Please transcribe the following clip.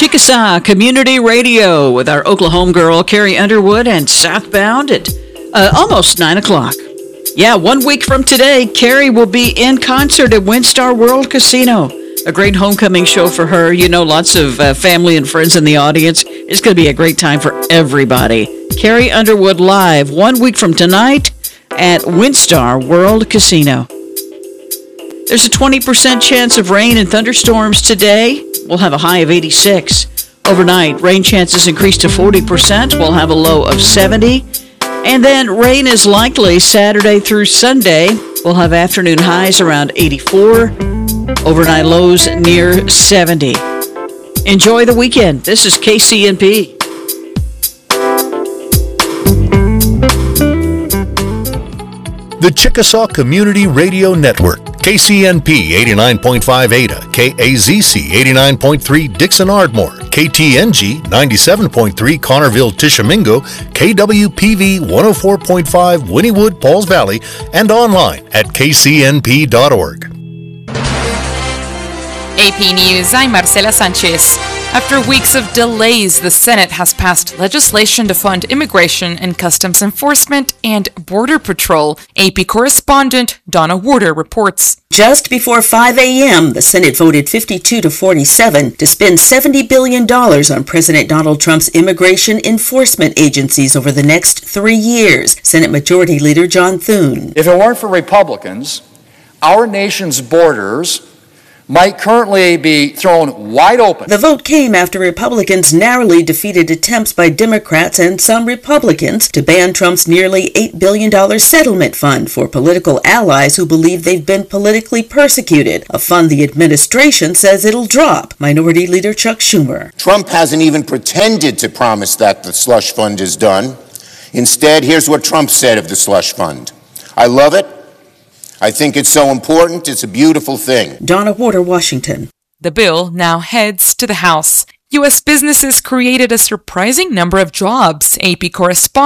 Chickasaw Community Radio with our Oklahoma girl, Carrie Underwood, and Southbound at almost 9 o'clock. Yeah, 1 week from today, Carrie will be in concert at WinStar World Casino. A great homecoming show for her. You know, lots of family and friends in the audience. It's going to be a great time for everybody. Carrie Underwood live 1 week from tonight at WinStar World Casino. There's a 20% chance of rain and thunderstorms today. We'll have a high of 86. Overnight, rain chances increase to 40%. We'll have a low of 70. And then rain is likely Saturday through Sunday. We'll have afternoon highs around 84. Overnight lows near 70. Enjoy the weekend. This is KCNP. The Chickasaw Community Radio Network, KCNP 89.5 Ada, KAZC 89.3 Dixon Ardmore, KTNG 97.3 Connerville Tishomingo, KWPV 104.5 Wynnewood Pauls Valley, and online at kcnp.org. AP News, I'm Marcela Sanchez. After weeks of delays, the Senate has passed legislation to fund immigration and customs enforcement and border patrol. AP correspondent Donna Warder reports. Just before 5 a.m., the Senate voted 52 to 47 to spend $70 billion on President Donald Trump's immigration enforcement agencies over the next 3 years. Senate Majority Leader John Thune. If it weren't for Republicans, our nation's borders might currently be thrown wide open. The vote came after Republicans narrowly defeated attempts by Democrats and some Republicans to ban Trump's nearly $8 billion settlement fund for political allies who believe they've been politically persecuted, a fund the administration says it'll drop. Minority Leader Chuck Schumer. Trump hasn't even pretended to promise that the slush fund is done. Instead, here's what Trump said of the slush fund. I love it. I think it's so important. It's a beautiful thing. Donna Warder, Washington. The bill now heads to the House. U.S. businesses created a surprising number of jobs. AP correspondent